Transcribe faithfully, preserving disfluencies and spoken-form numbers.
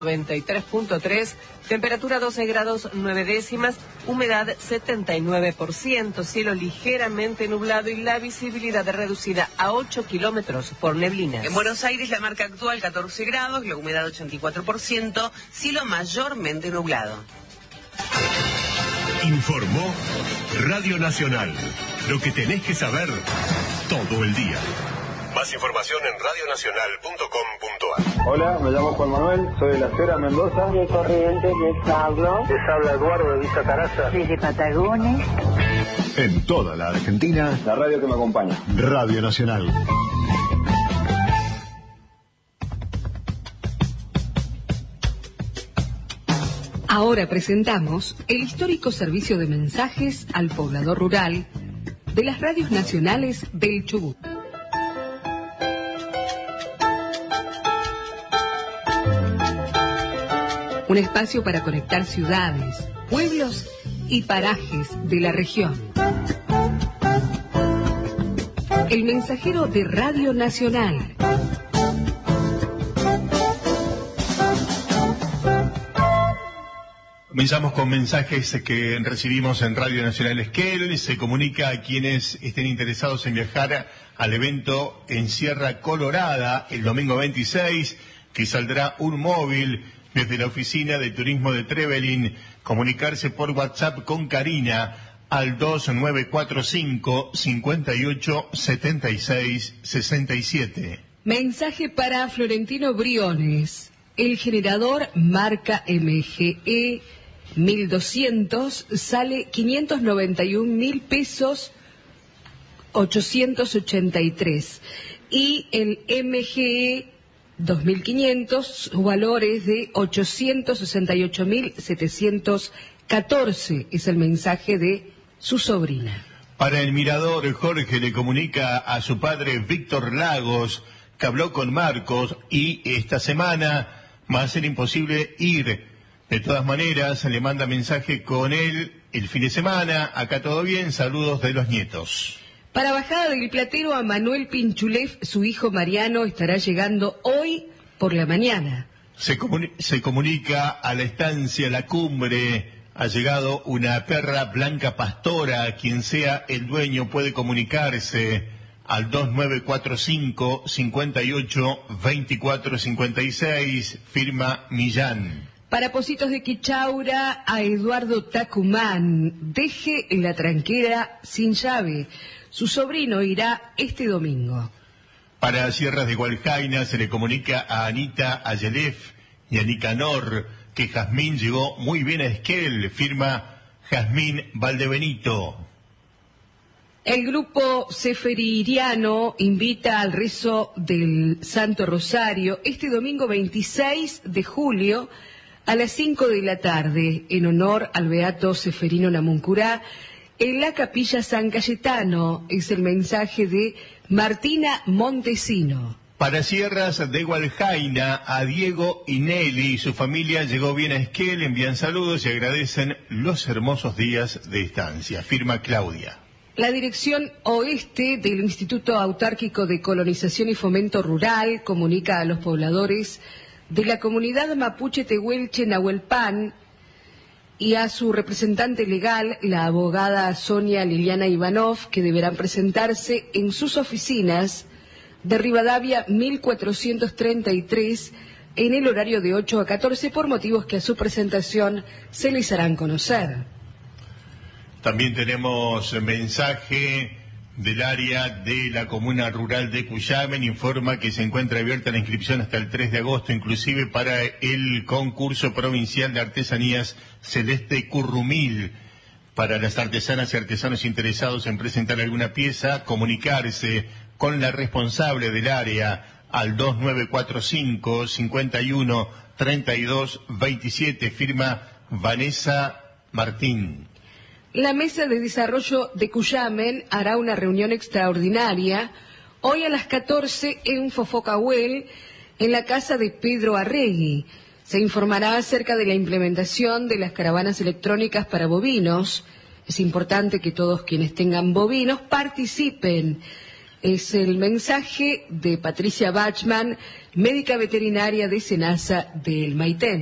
noventa y tres punto tres, temperatura doce grados nueve décimas, humedad setenta y nueve por ciento, cielo ligeramente nublado y la visibilidad reducida a ocho kilómetros por neblinas. En Buenos Aires la marca actual catorce grados, la humedad ochenta y cuatro por ciento, cielo mayormente nublado. Informó Radio Nacional. Lo que tenés que saber todo el día. Más información en radionacional punto com punto a r. Hola, me llamo Juan Manuel, soy de la Sierra Mendoza. De Corrientes les hablo. Les habla Eduardo de Villa Caraza. Desde Patagones. En toda la Argentina, la radio que me acompaña. Radio Nacional. Ahora presentamos el histórico servicio de mensajes al poblador rural de las radios nacionales del Chubut. Un espacio para conectar ciudades, pueblos y parajes de la región. El mensajero de Radio Nacional. Comenzamos con mensajes que recibimos en Radio Nacional Esquel. Se comunica a quienes estén interesados en viajar al evento en Sierra Colorada el domingo veintiséis, que saldrá un móvil desde la oficina de turismo de Trevelin. Comunicarse por WhatsApp con Karina al dos nueve cuatro cinco, cinco ocho, siete seis, seis siete. Mensaje para Florentino Briones. El generador marca M G E mil doscientos sale quinientos noventa y un mil pesos ochocientos ochenta y tres. Y el M G E dos mil quinientos, su valor es de ochocientos sesenta y ocho mil setecientos catorce, es el mensaje de su sobrina. Para el Mirador, Jorge le comunica a su padre Víctor Lagos que habló con Marcos y esta semana va a ser imposible ir. De todas maneras, le manda mensaje con él el fin de semana. Acá todo bien, saludos de los nietos. Para Bajada del Platero, a Manuel Pinchulef, su hijo Mariano estará llegando hoy por la mañana. Se, comuni- se comunica a la estancia La Cumbre. Ha llegado una perra blanca pastora. Quien sea el dueño puede comunicarse al dos nueve cuatro cinco, cinco ocho, dos cuatro cinco seis, firma Millán. Para Positos de Quichaura, a Eduardo Tacumán, deje la tranquera sin llave. Su sobrino irá este domingo. Para Sierras de Gualjaina se le comunica a Anita Ayelef y a Nicanor que Jazmín llegó muy bien a Esquel, firma Jazmín Valdebenito. El grupo Sefeririano invita al rezo del Santo Rosario este domingo veintiséis de julio a las cinco de la tarde, en honor al beato Seferino Namuncurá, en la Capilla San Cayetano. Es el mensaje de Martina Montesino. Para Sierras de Gualjaina, a Diego y Nelly y su familia llegó bien a Esquel, envían saludos y agradecen los hermosos días de estancia. Firma Claudia. La dirección oeste del Instituto Autárquico de Colonización y Fomento Rural comunica a los pobladores de la comunidad mapuche Tehuelche Nahuelpan y a su representante legal, la abogada Sonia Liliana Ivanov, que deberán presentarse en sus oficinas de Rivadavia mil cuatrocientos treinta y tres en el horario de ocho a catorce por motivos que a su presentación se les harán conocer. También tenemos mensaje del área de la comuna rural de Cuyamen. Informa que se encuentra abierta la inscripción hasta el tres de agosto, inclusive para el concurso provincial de artesanías Celeste Currumil. Para las artesanas y artesanos interesados en presentar alguna pieza, comunicarse con la responsable del área al dos nueve cuatro cinco, cinco uno, tres dos dos siete, firma Vanessa Martín. La Mesa de Desarrollo de Cuyamen hará una reunión extraordinaria hoy a las catorce en Fofocahuel, en la casa de Pedro Arregui. Se informará acerca de la implementación de las caravanas electrónicas para bovinos. Es importante que todos quienes tengan bovinos participen. Es el mensaje de Patricia Bachman, médica veterinaria de SENASA del Maitén.